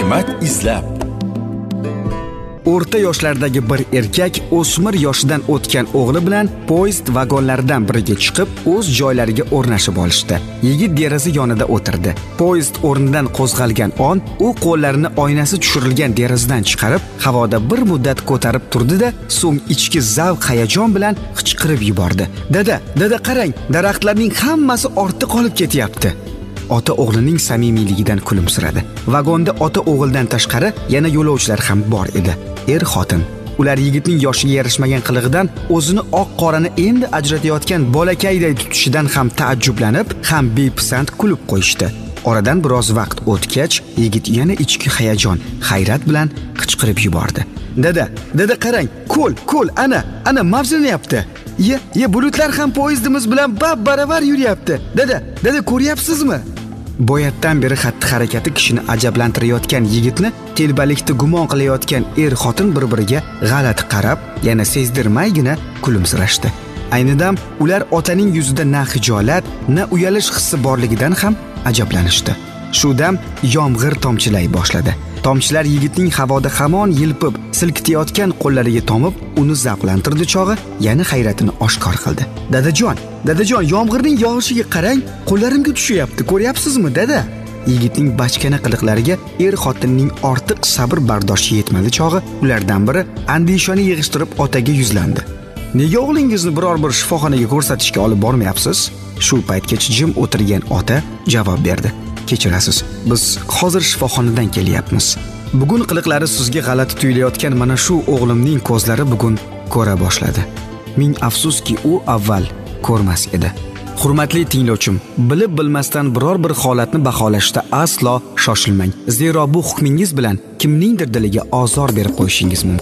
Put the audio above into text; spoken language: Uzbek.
Hikmat izlab. O'rta yoshlardagi bir erkak o'smir yoshidan o'tgan o'g'li bilan poyezd vagonlaridan biriga chiqib, o'z joylariga o'rnashib olishdi. Yigit deraza yonida o'tirdi. Poyezd o'rnidan qo'zg'algan on, u qo'llarini oynasi tushirilgan derazadan chiqarib, havoda bir muddat ko'tarib turdi-da, so'ng ichki zavq hayajon bilan qichqirib yubordi. Dada qarang, daraxtlarning hammasi ortda qolib ketyapti." Ota o'g'lining samimiyligidan kulimsiradi. Vagonda ota o'g'ildan tashqari yana yo'lovchilar ham bor edi. Er-xotin. Ular yigitning yoshiga yarashmagan qilig'idan, o'zini oq-qorani endi ajratayotgan bolakayday tutishidan ham taajjublanib, ham bepisand kulib qo'yishdi. Oradan biroz vaqt o'tgach, yigit yana ichki hayajon, hayrat bilan qichqirib yubordi. Dada qarang, ko'l, ana mavjlanyapti. Ye bulutlar ham poyezdimiz bilan bab-baravar yuryapti. Dada ko'ryapsizmi? Boyatdan beri xatti-harakati kishini ajablantirayotgan yigitni telbalikda gumon qilayotgan er-xotin bir-biriga g'alati qarab, yana sezdirmaygina kulimsirashdi. Ayni dam ular otaning yuzida na xijolat, na uyalish hissi borligidan ham ajablanishdi. Shu dam yomg'ir tomchilay boshladi. Tomchilar yigitning havoda hamon yilpib, silkitayotgan qo'llariga tomib, uni zavqlantirdi chog'i yana hayratini oshkor qildi. Dadajon, yomg'irning yog'ishiga qarang, qo'llarimga tushyapti, ko'ryapsizmi, dada? Yigitning bachkana qiliqlariga er-xotinning ortiq sabr bardoshi yetmadi chog'i, ulardan biri andishani yig'ishtirib otaga yuzlandi. "Nega o'g'lingizni biror bir shifoxonaga ko'rsatishga olib bormayapsiz?" Shu paytgacha jim o'tirgan ota javob berdi. "Kechirasiz, biz hozir shifoxonadan kelyapmiz. Bugun qiliqlari sizga g'alati tuyulayotgan mana shu o'g'limning ko'zlari bugun ko'ra boshladi. Ming afsuski, u avval ko'rmas edi." Hurmatli tinglovchim, bilib bilmasdan biror bir holatni baholashda aslo shoshilmang. Zero bu hukmingiz bilan kimningdir diliga ozor berib qo'yishingiz mumkin.